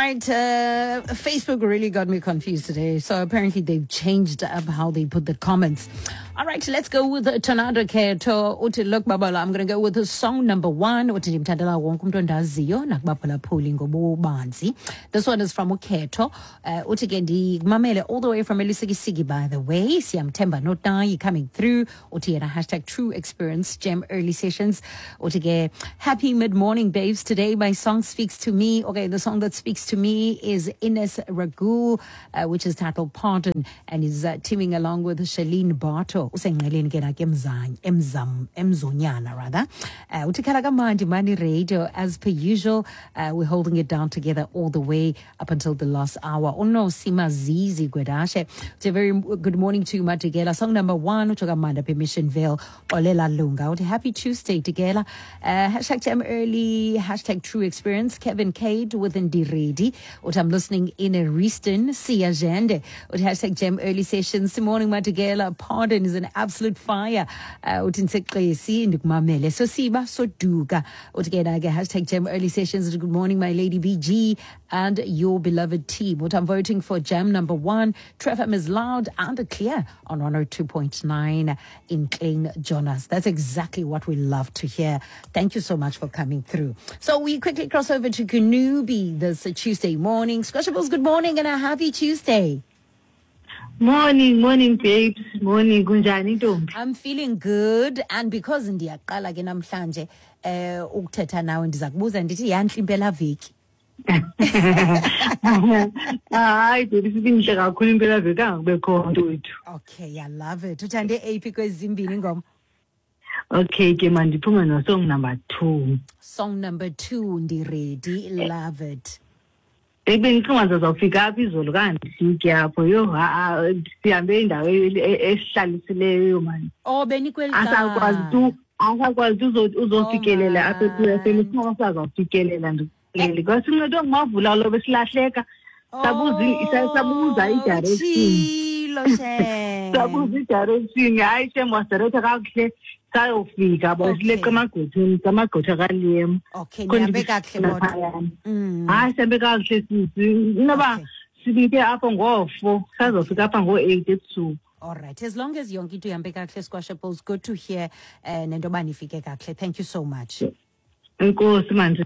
right, Facebook really got me confused today. So apparently they've changed up how they put the comments. All right, let's go with Tornado Keto. Uthi look babala, I'm going to go with the song number 1. Uthi ndimthandela wonke umuntu ondaziyo nakubaphala phuli ngobubanzi. This one is from Uketo. Uthi ke ndimamele all the way from Elusikisiki, by the way. Siyamthemba Notayi coming through. Uthi yena hashtag True Experience Gem Early Sessions. Uthi ke happy mid-morning babes. Today my song speaks to me. Okay, the song that speaks to me is Ines Ragul, which is titled Pardon, and is teaming along with Shalene Barto. Usengqeleni ke na ke emzonyana rather. Uthi khala kamandi Money Radio as per usual. We're holding it down together all the way up until the last hour. Ono Sima Zizi Gwedashe. It's a very good morning to you, Matigela. Song number 1, utoka Manda Permissionville, Olela Lunga. Uthi happy Tuesday together. Hashtag Gem Early, hashtag True Experience. Kevin Cade with Ndiredi. Uthi I'm listening in a Reaston, Sia Jende. Uthi hashtag Gem Early Sessions. Morning Matigela. Pardon is an absolute fire. Uthi nseqesi ndikumamele. So siba so duga. Uthi ke hashtag Gem Early Sessions. Good morning, my lady BG and your beloved team. What I'm voting for Gem number 1, Trevor is loud and clear on 102.9 in King Jonas. That's exactly what we love to hear. Thank you so much for coming through. So we quickly cross over to Kanubi this Tuesday morning. Squashables, good morning and a happy Tuesday. Morning, babes. Morning, Gunjani Dom. I'm feeling good, and because ndiyaqala ke namhlanje ukuthetha nawe ndizakubuza ndithi yanhle impela veki. Hayi, besizinhle kakhulu impela veki angibekho ntuthu. Okay, I love it. Uthande aphi kwezimbini ngoma? Okay, ke mandiphuma no song number 2. Song number 2, Ndiredi, love it. Bengicinga zazofika apha izolo kandifike apho yo sihambe indawo esihlalisileyo manje. Oh, benikweli asakwazi uzofikelela apha ephela sazofikelela ndikuleli because incedwe ngumavula lo besilahleka sabuza i-direction sabuza i-direction hayi shemwaseretha kakuhle sayofika bosileqa amagqotha kaliyem. Okay, nihambe kakuhle bodwa. Hayi sihambe kakuhle sisi noba sibike apho ngo-4 sazofika apha ngo-8 ebusuku. All right, as long as yonke into ihambe kakuhle Squashables, good to hear nento yoba nifike kakuhle. Thank you so much. Enkosi manje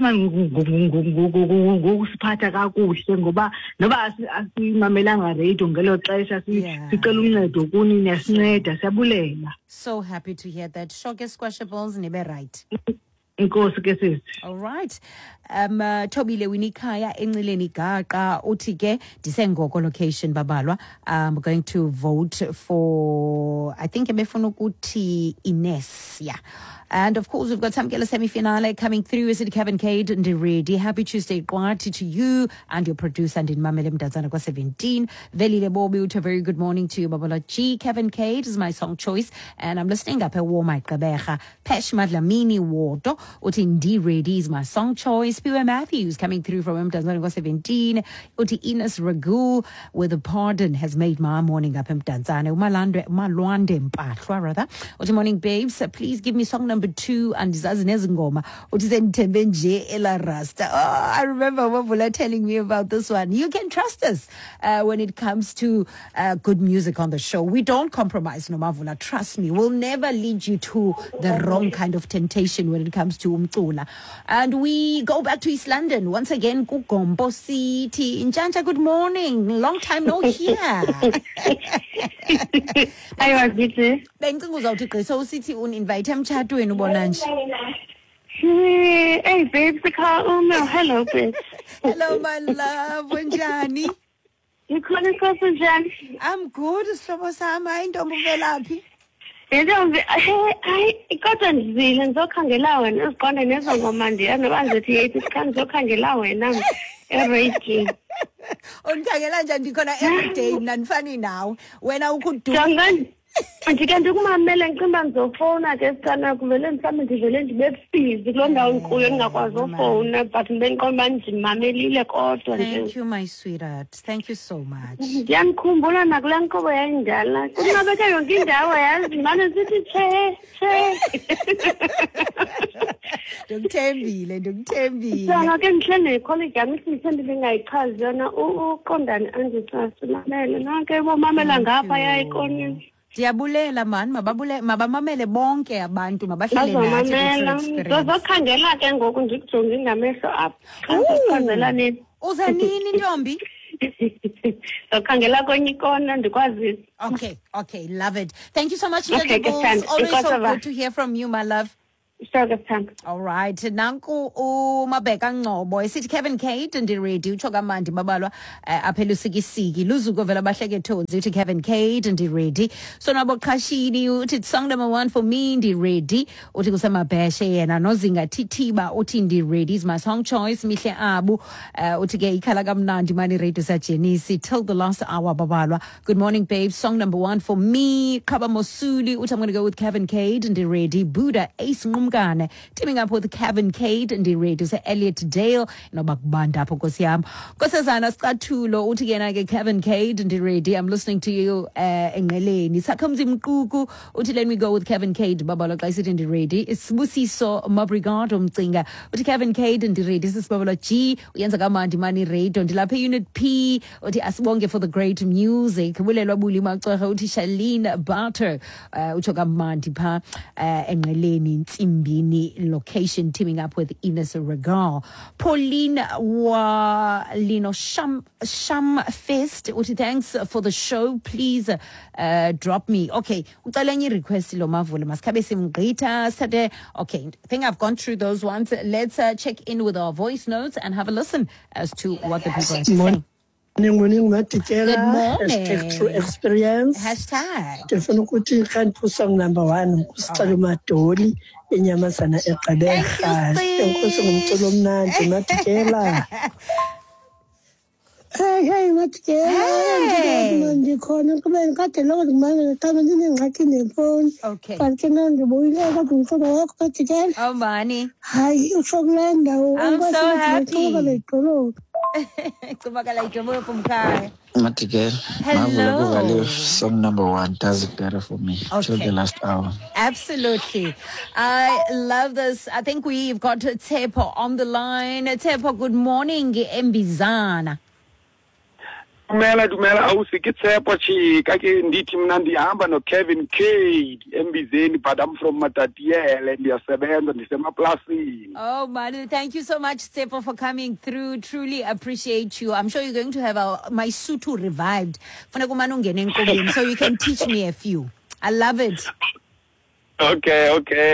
ngokusiphatha kakuhle ngoba noba asimamelanga radio ngelo xesha sicela uncedo kuni niyasinceda siyabulela. So happy to hear that. Shoke Squashables nibe right. Inkosi ke sisi. All right. Thobile Winikaya encileni gaqa uthi ke disengoko location babalwa. I'm going to vote for, I think ebefuna ukuthi Ines, yeah. And of course, we've got Samkela semi-finale coming through. Is it Kevin Cade and Ndiredi? Happy Tuesday, Kwati, to you and your producer, and in Mamele Mdazana kwa 17. Veli Lebobi, a very good morning to you, Babala G. Kevin Cade is my song choice, and I'm listening up at War My Kabecha. Pesh Madlamini Water, Uti Ndiredi is my song choice. P.W. Matthews coming through from Mdazana kwa 17. Uti Ines Ragul with a pardon has made my morning up Mdazana. Malwande Mpatwa, rather. Uti morning, babes. Please give me song number 2 and Dizazi Nezingoma. Ela Rasta. Oh, I remember Wabula telling me about this one. You can trust us when it comes to good music on the show. We don't compromise, no Mavula. Trust me. We'll never lead you to the wrong kind of temptation when it comes to Umtula. And we go back to East London. Once again, Kukombo City. Njanja, good morning. Long time no hear. Hi, Wabiti. So City invite him chat to Hey, babes, the car. Oh no, hello, babes. Hello, my love. Bunjani. You calling for Bunjani? I'm good. Slobo sama intombuvelaphi. Hey, I got on Zealand. Zokhangela wena usiqonda nezongoma ndiya nobanzithi yathi sikhangela wena everyday. Undikhangela njani ndikhona everyday mna ndifani nawe. Wena ukudu. Ndike ndikumamele ngicinga ndizofowuna ke sithana kumele mhlawumbi ndivele ndibe busy kuloo ndawo ndikuyo ndingakwazi ufowuna but ndibendiqonda uba ndimamelile kodwa nje. Thank you, my sweetheart. Thank you so much. Ndiyandikhumbula nakule nkqubo yayindala kunqabeke yonke indawo yazi ndimane sithi tshe. Ndikuthembile. Sana ke ndihle nekholegi yam isinise ndibingayichazi yona uqondani andisasimamele nonke bomamela ngapha yayikonini. Ndiyabulela mani mabamamele bonke abantu mabahlale nathi experience. Ndizokhangela ke ngoku ndikujonge ngamehlo apha. Ndizokhangela nini? Uza nini ntombi? Ndizokhangela kwenye ikona ndikwazisa. Okay, love it. Thank you so much, Okay, Always so good to hear from you, my love. All right, nanku umabheka Ngcobo esithi Kevin Kate ndiready utsho kamandi babalwa aphela usikisiki luzuko vela bahleke thonzi uthi Kevin Kate ndiready so nabo qhashini uthi song number 1 for me ndiready uthi kusemabheshe yena nozinga thithiba uthi ndiready is my song choice mihle abu uthi ke ikhala kamnandi mani radio sa Jenisi till the last hour babalwa. Good morning babe, song number 1 for me Khaba Mosuli uthi I'm going to go with Kevin Kate ndiready Buddha Ace teaming up with Kevin Cade and the radio say Elliot Dale noba kubanda apho Nkosi yami Nkosazana Scathulo uthi yena ke Kevin Cade and the radio I'm listening to you Engqeleni Sakhamzi Mquku uthi let me go with Kevin Cade babalo xa isithi ndi radio Sibusiso Mabrigado Mcinga uthi Kevin Cade and the radio sisibabalo G uyenza kamandi mani radio ndilapha unit P uthi asibonge for the great music bulelwa buli macwehe uthi Shalene Butter utsho kamandi pha Engqeleni Mbini location teaming up with Ines Regal. Pauline Walino Sham Fest. Uti thanks for the show. Please drop me. Okay. Ucela nye request lo mavule maskabe simgqitha Saturday. Okay. I think I've gone through those ones. Let's check in with our voice notes and have a listen as to what the people are saying. Good morning. Through experience. Hashtag. Ndifuna ukuthi kanti song number 1 kusicela Madoli enyamazana eqabeha. Enkosi ngumculo omnandi Mathikela. Hey Mathikela. Ndikhona kube kade lo ngimane xa ndinengxaki nefoni. Okay. Kanti ke ndibuyile kodwa umculo wakho Mathikela. Oh mani. Hayi usho kulenda I'm so happy. Matigel, hello. Song number 1 does it better for me till the last hour. Absolutely. I love this. I think we've got Tepo on the line. Tepo, good morning, Mbizana. Dumela awusikitsepo chika ke ndithi mina ndihamba no Kevin Cade embizeni but I'm from Matatiele ndiyasebenza ndisemaplasini. Oh Manu, thank you so much Tepo for coming through. Truly appreciate you. I'm sure you're going to have my Sutu revived. Funa kumane ungene enkobeni so you can teach me a few. I love it. Okay.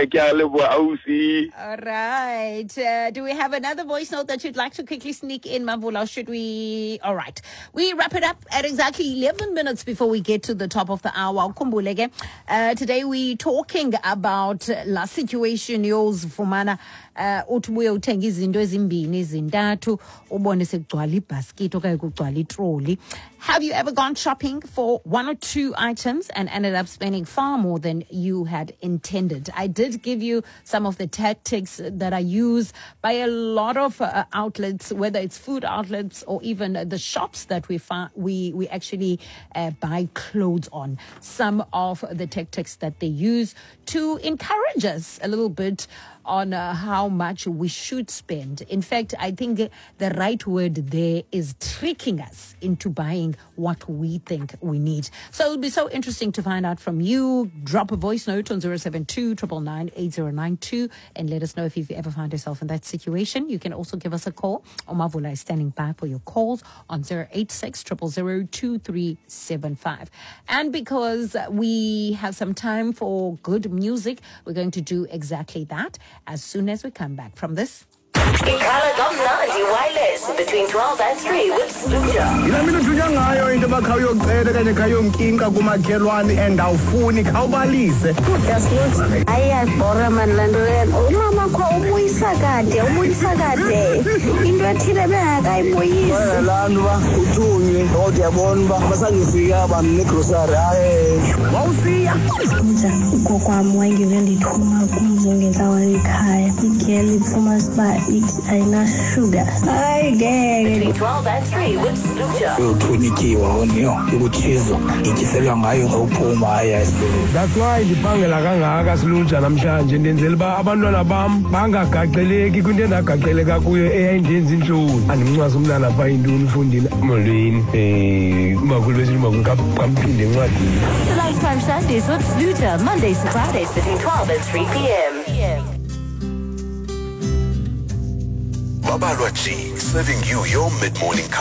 All right. Do we have another voice note that you'd like to quickly sneak in, Mavula? Should we? All right. We wrap it up at exactly 11 minutes before we get to the top of the hour. Today we're talking about la situation yours fumana utubuye uthenga izinto ezimbini ezintathu ubone sekugcwala ibasket okanye kugcwala itroli. Have you ever gone shopping for 1 or 2 items and ended up spending far more than you had intended? I did give you some of the tactics that are used by a lot of outlets, whether it's food outlets or even the shops that we actually buy clothes on. Some of the tactics that they use to encourage us a little bit on how much we should spend. In fact, I think the right word there is tricking us into buying what we think we need. So it'll be so interesting to find out from you. Drop a voice note on 072-999-8092 and let us know if you've ever found yourself in that situation. You can also give us a call. Omavula is standing by for your calls on 086-000-2375. And because we have some time for good music, we're going to do exactly that as soon as we come back from this. Ikhala kamnandi wireless between 12 and 3 with Spluja. Yila mina thunya ngayo into bakhayoqela kanye khayonkinka kumakhelwane endawufuni khawubalise. Yes, ayasibora man lando yena umama kho ubuyisa kade into abathile bengakayiboyisi laa nto uba uthunywe kodwa uyabona uba basangifika bamnegrosari wawusiya ugokwam wayengeve ndithuma kumzi ngentlawa ekhaya igeli iphuma uba ayinashuga hayi ngeke Between 12 and 3 with Sluja. uyothunyikiwa oniyo ikuthizo ityiselwa ngayo ngawuphuma aya esikolweni. that's why ndiphangela kangaka Sluja namhlanje ndenzela uba abantwana bam bangagaxeleki kwinto endagaxeleka kuyo eyayindenza intloni andimncwasa umntana phaa yintoni ufundile molweni umakhulu besithi umakhulu kamphinde encwadini. Lunchtime Sundays with Sluja. Mondays to Fridays between 12 and 3 p.m. Babalwa G, serving you your mid-morning cup